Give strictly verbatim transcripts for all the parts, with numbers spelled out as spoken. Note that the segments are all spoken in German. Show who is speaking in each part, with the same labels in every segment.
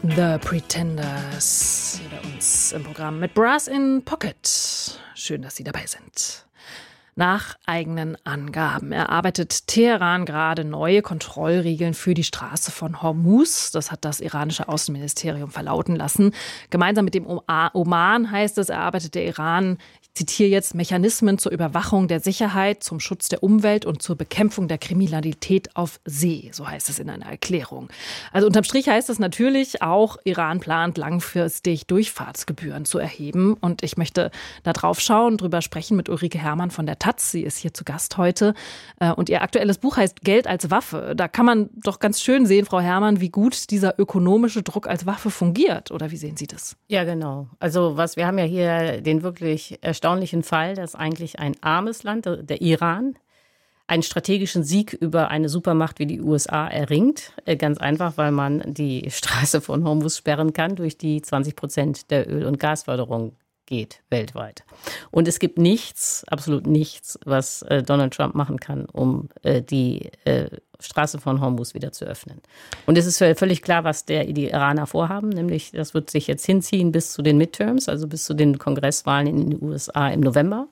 Speaker 1: The Pretenders hier bei uns im Programm mit Brass in Pocket. Schön, dass Sie dabei sind. Nach eigenen Angaben erarbeitet Teheran gerade neue Kontrollregeln für die Straße von Hormuz. Das hat das iranische Außenministerium verlauten lassen. Gemeinsam mit dem Oman, heißt es, erarbeitet der Iran, ich zitiere jetzt, Mechanismen zur Überwachung der Sicherheit, zum Schutz der Umwelt und zur Bekämpfung der Kriminalität auf See. So heißt es in einer Erklärung. Also unterm Strich heißt es natürlich auch, Iran plant langfristig Durchfahrtsgebühren zu erheben. Und ich möchte da drauf schauen, drüber sprechen mit Ulrike Herrmann von der Taz. Sie ist hier zu Gast heute. Und ihr aktuelles Buch heißt Geld als Waffe. Da kann man doch ganz schön sehen, Frau Herrmann, wie gut dieser ökonomische Druck als Waffe fungiert. Oder wie sehen Sie das?
Speaker 2: Ja, genau. Also was wir haben ja hier den wirklich erstaunlichen Fall, dass eigentlich ein armes Land, der Iran, einen strategischen Sieg über eine Supermacht wie die U S A erringt. Ganz einfach, weil man die Straße von Hormuz sperren kann, durch die zwanzig Prozent der Öl- und Gasförderung geht weltweit. Und es gibt nichts, absolut nichts, was äh, Donald Trump machen kann, um äh, die äh, Straße von Hormuz wieder zu öffnen. Und es ist völlig klar, was der, die Iraner vorhaben, nämlich das wird sich jetzt hinziehen bis zu den Midterms, also bis zu den Kongresswahlen in den U S A im November.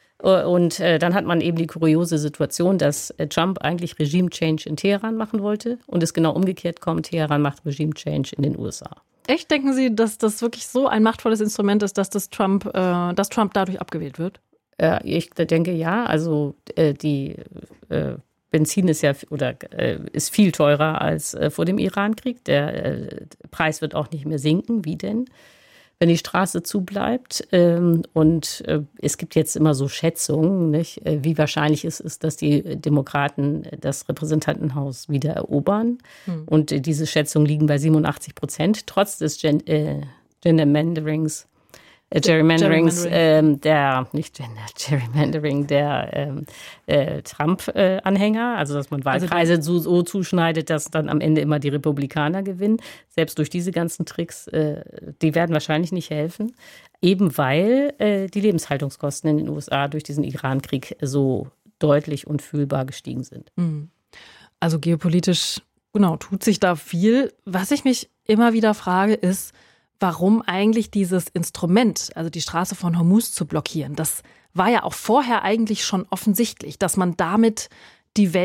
Speaker 2: Und äh, dann hat man eben die kuriose Situation, dass äh, Trump eigentlich Regime-Change in Teheran machen wollte und es genau umgekehrt kommt, Teheran macht Regime-Change in den U S A.
Speaker 1: Echt, denken Sie, dass das wirklich so ein machtvolles Instrument ist, dass, das Trump, äh, dass Trump dadurch abgewählt wird?
Speaker 2: Äh, ich denke ja. Also äh, die äh, Benzin ist ja oder äh, ist viel teurer als äh, vor dem Irankrieg. Der äh, Preis wird auch nicht mehr sinken. Wie denn? Wenn die Straße zubleibt. Ähm, und äh, es gibt jetzt immer so Schätzungen, nicht? Äh, wie wahrscheinlich es ist, dass die Demokraten das Repräsentantenhaus wieder erobern. Hm. Und äh, diese Schätzungen liegen bei siebenundachtzig Prozent, trotz des Gen- äh, Gendermanderings. Äh, Gerrymanderings, ähm, der, nicht Gender, Gerrymandering, der ähm, äh, Trump-Anhänger, äh, also dass man Wahlkreise also, so, so zuschneidet, dass dann am Ende immer die Republikaner gewinnen. Selbst durch diese ganzen Tricks, äh, die werden wahrscheinlich nicht helfen, eben weil äh, die Lebenshaltungskosten in den U S A durch diesen Irankrieg so deutlich und fühlbar gestiegen sind.
Speaker 1: Also geopolitisch, genau, tut sich da viel. Was ich mich immer wieder frage, ist, warum eigentlich dieses Instrument, also die Straße von Hormuz zu blockieren, das war ja auch vorher eigentlich schon offensichtlich, dass man damit die Welt